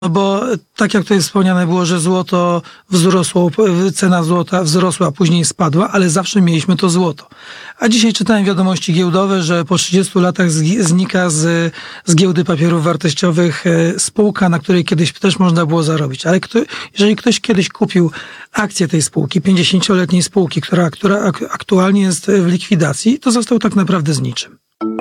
No bo tak jak tutaj wspomniane było, że złoto wzrosło, cena złota wzrosła, a później spadła, ale zawsze mieliśmy to złoto. A dzisiaj czytałem wiadomości giełdowe, że po 30 latach znika z giełdy papierów wartościowych spółka, na której kiedyś też można było zarobić. Ale jeżeli ktoś kiedyś kupił akcję tej spółki, 50-letniej spółki, która aktualnie jest w likwidacji, to został tak naprawdę z niczym.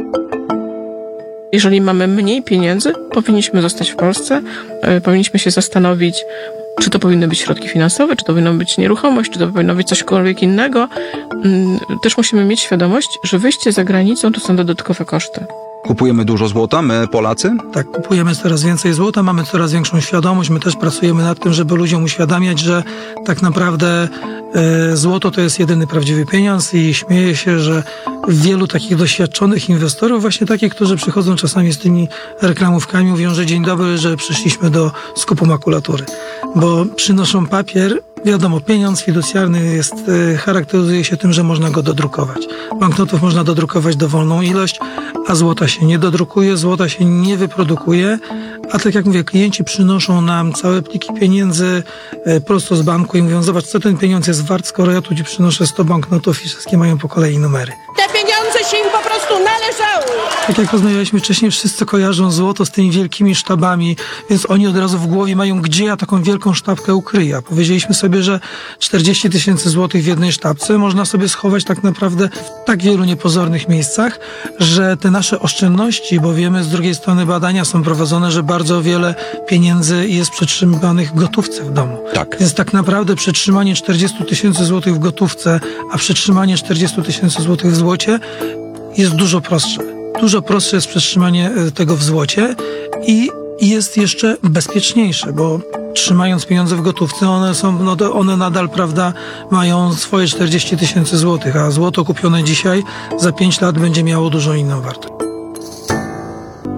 Jeżeli mamy mniej pieniędzy, powinniśmy zostać w Polsce, powinniśmy się zastanowić, czy to powinny być środki finansowe, czy to powinna być nieruchomość, czy to powinno być cośkolwiek innego. Też musimy mieć świadomość, że wyjście za granicą to są dodatkowe koszty. Kupujemy dużo złota, my Polacy? Tak, kupujemy coraz więcej złota, mamy coraz większą świadomość. My też pracujemy nad tym, żeby ludziom uświadamiać, że tak naprawdę złoto to jest jedyny prawdziwy pieniądz i śmieję się, że wielu takich doświadczonych inwestorów, właśnie takich, którzy przychodzą czasami z tymi reklamówkami, mówią, że dzień dobry, że przyszliśmy do skupu makulatury, bo przynoszą papier. Wiadomo, pieniądz fiducjarny charakteryzuje się tym, że można go dodrukować. Banknotów można dodrukować dowolną ilość, a złota się nie dodrukuje, złota się nie wyprodukuje, a tak jak mówię, klienci przynoszą nam całe pliki pieniędzy prosto z banku i mówią, zobacz, co ten pieniądz jest wart, skoro ja tu ci przynoszę 100 banknotów i wszystkie mają po kolei numery. Te pieniądze się im po prostu należały. Tak jak rozmawialiśmy wcześniej, wszyscy kojarzą złoto z tymi wielkimi sztabami, więc oni od razu w głowie mają, gdzie ja taką wielką sztabkę ukryję. A powiedzieliśmy sobie, że 40 000 złotych w jednej sztabce można sobie schować tak naprawdę w tak wielu niepozornych miejscach, że te nasze oszczędności, bo wiemy, z drugiej strony badania są prowadzone, że bardzo wiele pieniędzy jest przetrzymywanych w gotówce w domu. Tak. Więc tak naprawdę przetrzymanie 40 000 złotych w gotówce, a przetrzymanie 40 000 złotych w złocie jest dużo prostsze. Dużo prostsze jest przetrzymanie tego w złocie i jest jeszcze bezpieczniejsze, bo trzymając pieniądze w gotówce, one nadal, prawda, mają swoje 40 000 złotych, a złoto kupione dzisiaj za 5 lat będzie miało dużo inną wartość.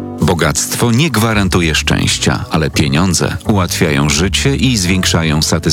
Bogactwo nie gwarantuje szczęścia, ale pieniądze ułatwiają życie i zwiększają satysfakcję.